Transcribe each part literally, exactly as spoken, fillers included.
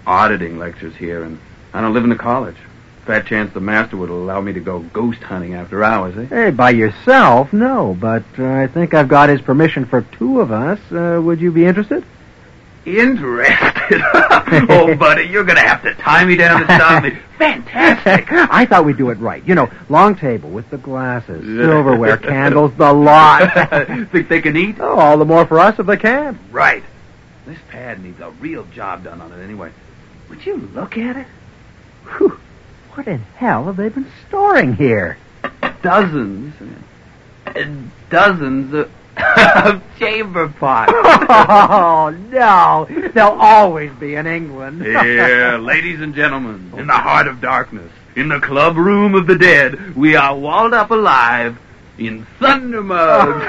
auditing lectures here, and I don't live in the college. Fat chance the master would allow me to go ghost hunting after hours, eh? Hey, by yourself, no, but uh, I think I've got his permission for two of us. Uh, would you be interested? Interested? Oh, buddy, you're going to have to tie me down and stop me. Fantastic. I thought we'd do it right. You know, long table with the glasses, silverware, candles, the lot. Think they can eat? Oh, all the more for us if they can. Right. This pad needs a real job done on it anyway. Would you look at it? Whew. What in hell have they been storing here? Dozens and dozens of, of chamber pots. Oh, no. They'll always be in England. Yeah, ladies and gentlemen, in the heart of darkness, in the club room of the dead, we are walled up alive in thunder mugs.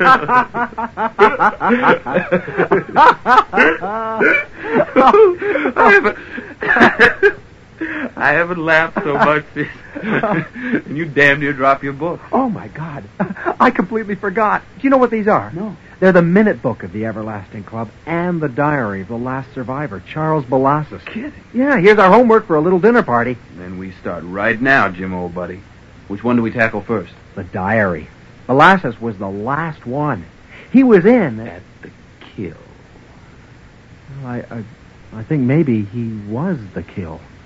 I haven't, I haven't laughed so much since. And you damn near drop your book. Oh, my God. I completely forgot. Do you know what these are? No. They're the minute book of the Everlasting Club and the diary of the last survivor, Charles Balassus. Kidding. Yeah, here's our homework for a little dinner party. Then we start right now, Jim, old buddy. Which one do we tackle first? The diary. Balassus was the last one. He was in At the kill. Well, I, I, I think maybe he was the kill.